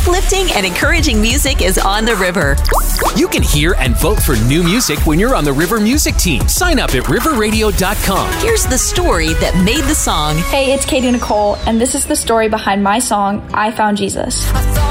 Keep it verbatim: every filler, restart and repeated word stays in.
Uplifting and encouraging music is on the River. You can hear and vote for new music when you're on the River Music Team. Sign up at river radio dot com. Here's the story that made the song. Hey, it's Katie Nicole, and this is the story behind my song, I Found Jesus.